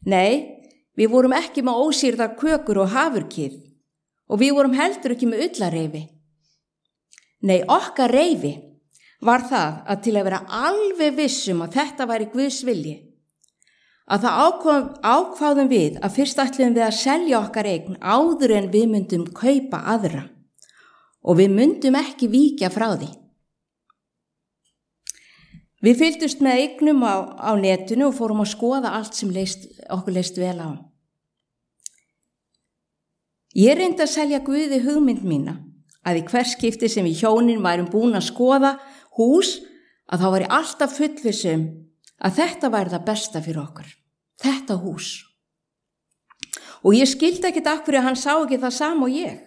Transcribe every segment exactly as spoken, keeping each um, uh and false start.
Nei, við vorum ekki með ósýrðar kökur og hafurkýr og við vorum heldur ekki með ullarreifi. Nei, okkar reifi var það að til að vera alveg vissum að þetta væri Guðs vilji, að það ákvað, ákváðum við að fyrst ætluðum við að selja okkar eign áður en við myndum kaupa aðra og við myndum ekki víkja frá því. Við fylgdust með eignum á, á netinu og fórum að skoða allt sem leist, okkur leist vel á. Ég reyndi að selja Guði hugmynd mína að í hvers skipti sem við hjónin værum búin að skoða hús að þá væri alltaf fullvissum að þetta væri það besta fyrir okkur, þetta hús. Og ég skildi ekkert af hverju hann sá ekki það sama og ég.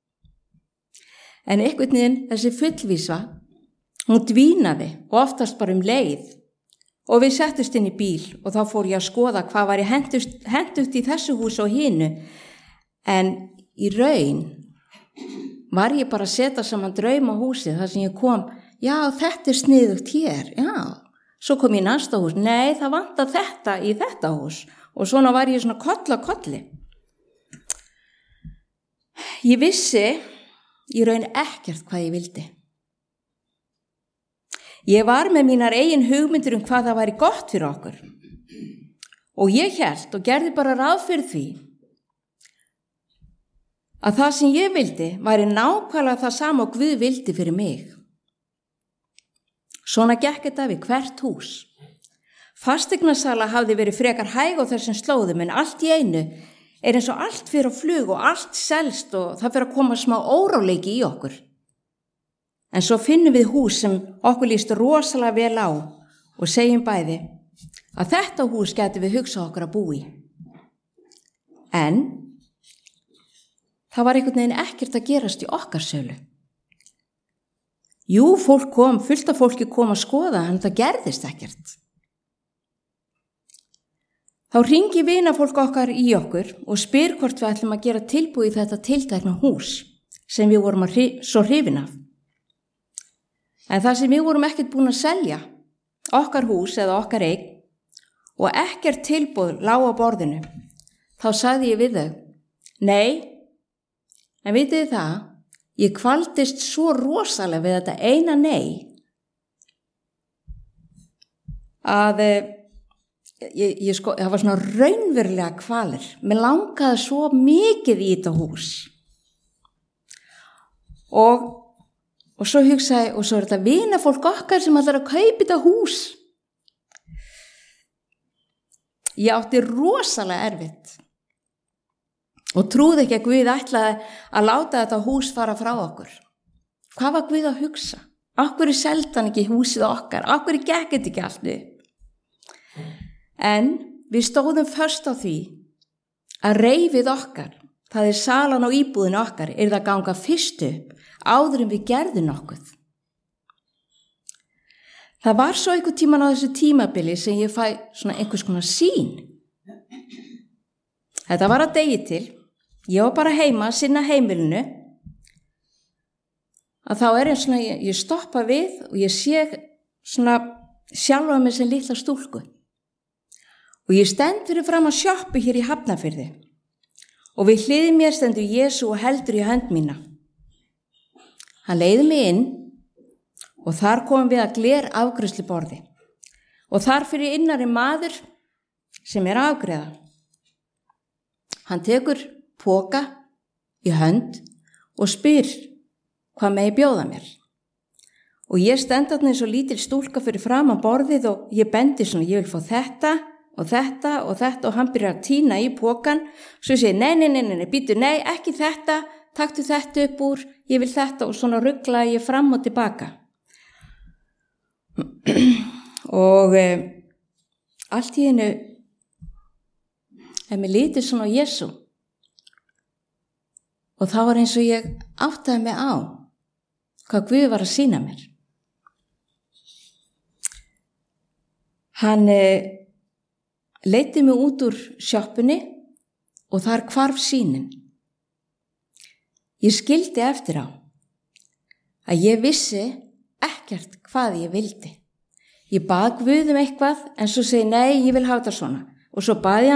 En einhvern veginn þessi fullvísa, hún dvínaði og oftast bara um leið og við settust inn í bíl og þá fór ég að skoða hvað væri hentugt í þessu hús og hinu. En í raun var ég bara að setja saman drauma húsið þar sem ég kom, já þetta er sniðugt hér, já. Svo kom ég í næsta hús, nei það vantar þetta í þetta hús og svona var ég svona koll á kolli. Ég vissi í raun ekkert hvað ég vildi. Ég var með mínar eigin hugmyndir um hvað það væri gott fyrir okkur og ég hélt og gerði bara ráð fyrir því að það sem ég vildi væri nákvæmlega það sama og Guð vildi fyrir mig. Svona gekk þetta við hvert hús. Fasteignasala hafði verið frekar hæg á þessum slóðum en allt í einu er eins og allt fyrir á flug og allt selst og það fyrir að koma smá óráleiki í okkur. En svo finnum við hús sem okkur líst rosalega vel á og segjum bæði að þetta hús gæti við hugsað okkur að búa í. En það var einhvern veginn ekkert að gerast í okkar sölu. Jú, fólk kom, fullt af fólki kom að skoða en það gerðist ekkert. Þá hringi vinafólk okkar í okkur og spyr hvort við ætlum að gera tilbúið í þetta tiltekna hús sem við vorum að hri, svo hrifin af. En það sem við vorum ekkert búin að selja, okkar hús eða okkar eign og ekkert tilboð lá á borðinu, þá sagði ég við þau, nei, en vitið þið það, ég kvaldist svo rosalega við þetta eina nei að ég, ég sko, það var svona raunverulega kvalir. Mér langaði svo mikið í þetta hús og Og svo hugsaði, og svo er þetta vinafólk okkar sem ætlar að kaupa þetta hús. Ég átti rosalega erfitt og trúði ekki að Guð ætlaði að láta þetta hús fara frá okkur. Hvað var Guð að hugsa? Af hverju seldi hann ekki húsið okkar? Af hverju gekk þetta ekki allt upp? En við stóðum först á því að reifið okkar, það er salan á íbúðinu okkar, er það ganga fyrst upp áður en við gerðum nokkuð. Það var svo einhver tíman á þessu tímabili sem ég fæ svona einhvers konar sýn. Þetta var að degi til, ég var bara heima að sinna heimilinu, að þá er eins svona, ég, ég stoppa við og ég sé svona sjálfa mig sem litla stúlku. Og ég stend fyrir fram að sjoppu hér í Hafnarfirði og við hliðið mér stendur Jesú og heldur í hönd mína. Hann leiði mig inn og þar komum við að gler afgreiðsluborði og þar fyrir innari maður sem er að afgreiða. Hann tekur poka í hönd og spyr hvað megi bjóða mér. Og ég stend þarna eins og lítil stúlka fyrir framan borðið og ég bendi svona, ég vil fá þetta og þetta og þetta og hann byrjar að tína í pokan. Svo ég segi, nei, nei, nei, nei, býtu, nei, ekki þetta, taktu þetta upp úr, ég vil þetta og svona rugglaði ég fram og tilbaka. Og e, allt í einu er mér litið svona á Jesú og það var eins og ég áttaði mig á hvað Guð var að sýna mér. Hann e, leiddi mig út úr sjoppunni og þar hvarf sýnin. Ég skildi eftir á að ég vissi ekkert hvað ég vildi. Ég bað Guð um eitthvað en svo segi nei, ég vil hafa þetta svona og svo baði hann